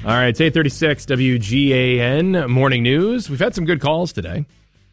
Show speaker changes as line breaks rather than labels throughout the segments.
All right, it's 8:36 WGAN Morning News. We've had some good calls today.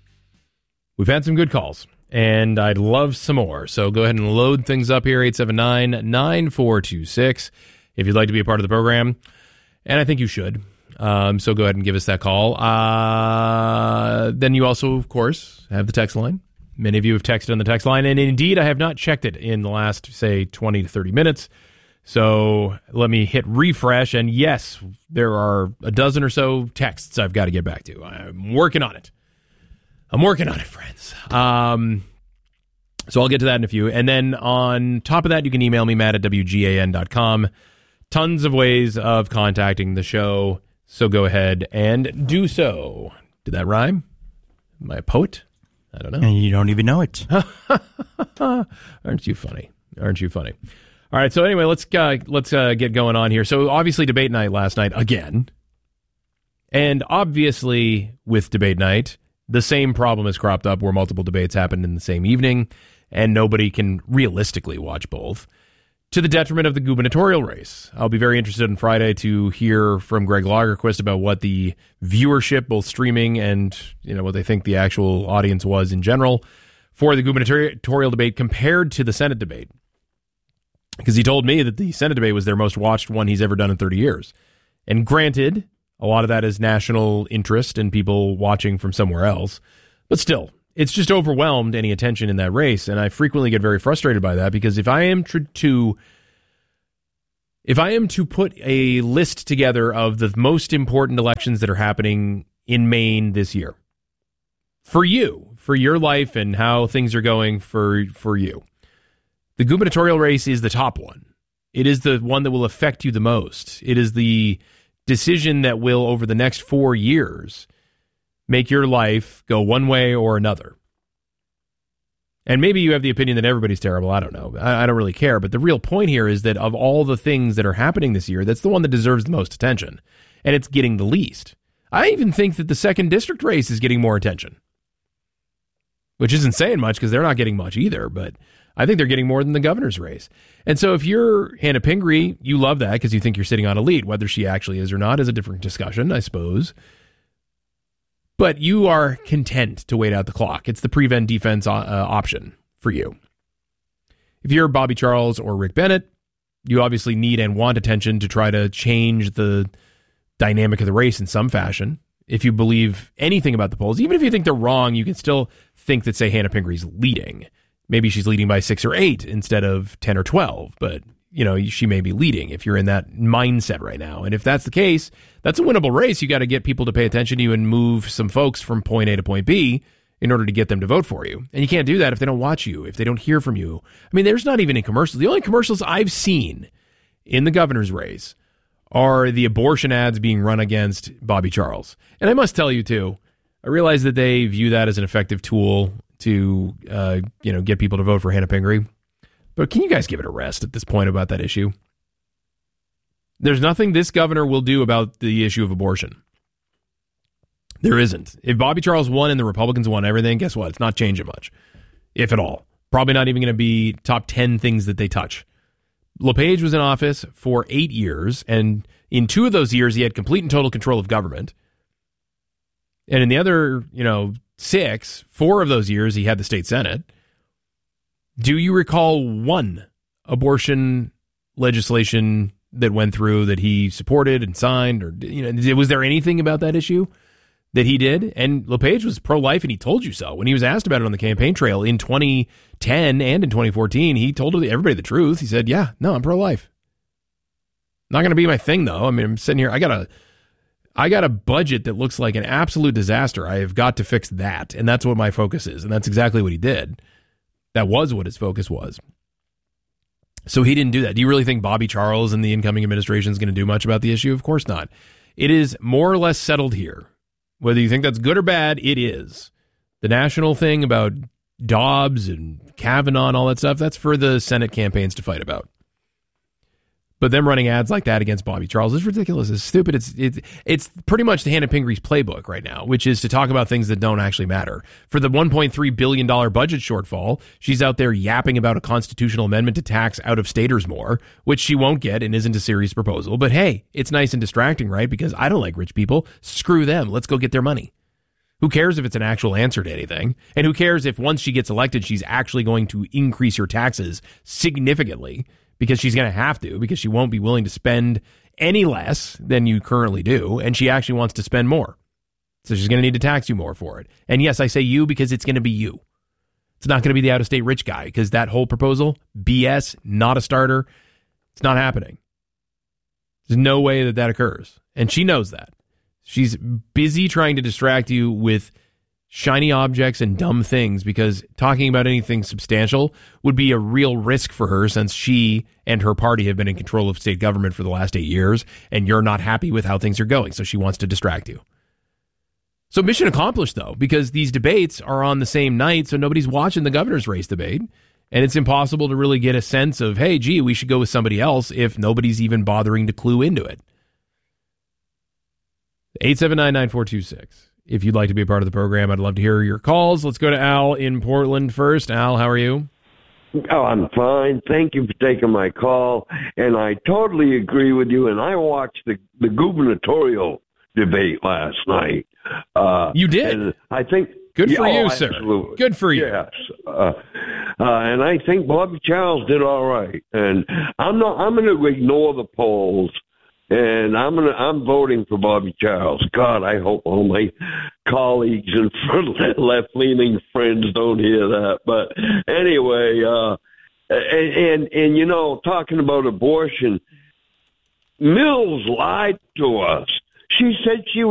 And I'd love some more. So go ahead and load things up here, 879-9426, if you'd like to be a part of the program. And I think you should. So go ahead and give us that call. Then you also, of course, have the text line. Many of you have texted on the text line. And indeed, I have not checked it in the last, say, 20 to 30 minutes. So let me hit refresh. And yes, there are a dozen or so texts I've got to get back to. I'm working on it. Friends. So I'll get to that in a few. And then on top of that, you can email me, matt@wgan.com. Tons of ways of contacting the show. So go ahead and do so. Did that rhyme? Am I a poet? I don't know.
And you don't even know it.
Aren't you funny? All right. So anyway, let's get going on here. So obviously debate night last night again. And obviously with debate night, the same problem has cropped up where multiple debates happened in the same evening, and nobody can realistically watch both, to the detriment of the gubernatorial race. I'll be very interested on Friday to hear from Greg Lagerquist about what the viewership, both streaming and what they think the actual audience was in general, for the gubernatorial debate compared to the Senate debate. Because he told me that the Senate debate was their most watched one he's ever done in 30 years. And granted, a lot of that is national interest and people watching from somewhere else. But still, it's just overwhelmed any attention in that race. And I frequently get very frustrated by that, because if I am to put a list together of the most important elections that are happening in Maine this year, for you, for your life and how things are going for you, the gubernatorial race is the top one. It is the one that will affect you the most. It is the decision that will, over the next 4 years, make your life go one way or another. And maybe you have the opinion that everybody's terrible. I don't know. I don't really care. But the real point here is that of all the things that are happening this year, that's the one that deserves the most attention. And it's getting the least. I even think that the 2nd district race is getting more attention. Which isn't saying much, because they're not getting much either. But I think they're getting more than the governor's race. And so if you're Hannah Pingree, you love that because you think you're sitting on a lead. Whether she actually is or not is a different discussion, I suppose. But you are content to wait out the clock. It's the prevent defense option for you. If you're Bobby Charles or Rick Bennett, you obviously need and want attention to try to change the dynamic of the race in some fashion. If you believe anything about the polls, even if you think they're wrong, you can still think that, say, Hannah Pingree's leading. Maybe she's leading by 6 or 8 instead of 10 or 12, but she may be leading if you're in that mindset right now. And if that's the case, that's a winnable race. You got to get people to pay attention to you and move some folks from point A to point B in order to get them to vote for you. And you can't do that if they don't watch you, if they don't hear from you. I mean, there's not even any commercials. The only commercials I've seen in the governor's race are the abortion ads being run against Bobby Charles. And I must tell you, too, I realize that they view that as an effective tool to get people to vote for Hannah Pingree. But can you guys give it a rest at this point about that issue? There's nothing this governor will do about the issue of abortion. There isn't. If Bobby Charles won and the Republicans won everything, guess what? It's not changing much, if at all. Probably not even going to be top 10 things that they touch. LePage was in office for 8 years, and in 2 of those years, he had complete and total control of government. And in the other, 6, 4 of those years, he had the state Senate. Do you recall one abortion legislation that went through that he supported and signed? Or, was there anything about that issue that he did? And LePage was pro-life, and he told you so. When he was asked about it on the campaign trail in 2010 and in 2014, he told everybody the truth. He said, yeah, no, I'm pro-life. Not going to be my thing, though. I mean, I'm sitting here. I got a budget that looks like an absolute disaster. I have got to fix that. And that's what my focus is. And that's exactly what he did. That was what his focus was. So he didn't do that. Do you really think Bobby Charles and the incoming administration is going to do much about the issue? Of course not. It is more or less settled here. Whether you think that's good or bad, it is. The national thing about Dobbs and Kavanaugh and all that stuff, that's for the Senate campaigns to fight about. But them running ads like that against Bobby Charles is ridiculous. It's stupid. It's pretty much the Hannah Pingree's playbook right now, which is to talk about things that don't actually matter. For the $1.3 billion budget shortfall, she's out there yapping about a constitutional amendment to tax out-of-staters more, which she won't get and isn't a serious proposal. But hey, it's nice and distracting, right? Because I don't like rich people. Screw them. Let's go get their money. Who cares if it's an actual answer to anything? And who cares if once she gets elected, she's actually going to increase your taxes significantly? Because she's going to have to, because she won't be willing to spend any less than you currently do, and she actually wants to spend more. So she's going to need to tax you more for it. And yes, I say you because it's going to be you. It's not going to be the out-of-state rich guy, because that whole proposal, BS, not a starter, it's not happening. There's no way that occurs. And she knows that. She's busy trying to distract you with shiny objects and dumb things, because talking about anything substantial would be a real risk for her, since she and her party have been in control of state government for the last 8 years, and you're not happy with how things are going. So she wants to distract you. So mission accomplished, though, because these debates are on the same night, so nobody's watching the governor's race debate, and it's impossible to really get a sense of, hey, gee, we should go with somebody else if nobody's even bothering to clue into it. 879-9426. If you'd like to be a part of the program, I'd love to hear your calls. Let's go to Al in Portland first. Al, how are you?
Oh, I'm fine. Thank you for taking my call. And I totally agree with you. And I watched the gubernatorial debate last night.
You did?
And I think...
Good for you, sir.
Absolutely.
Good for you.
Yes. And I think Bobby Charles did all right. And I'm going to ignore the polls. And I'm voting for Bobby Charles. God, I hope all my colleagues and left-leaning friends don't hear that. But anyway, and you know, talking about abortion, Mills lied to us. She said she